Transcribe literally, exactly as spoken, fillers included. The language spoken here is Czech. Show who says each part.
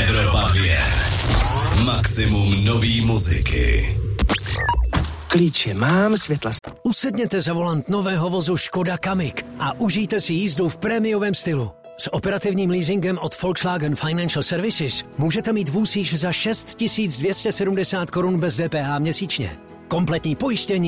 Speaker 1: Evropa dvě. Maximum nový muziky.
Speaker 2: Klíče mám, světla...
Speaker 3: Usedněte za volant nového vozu Škoda Kamiq a užijte si jízdu v prémiovém stylu. S operativním leasingem od Volkswagen Financial Services můžete mít vůz již za šest tisíc dvě stě sedmdesát korun bez D P H měsíčně. Kompletní pojištění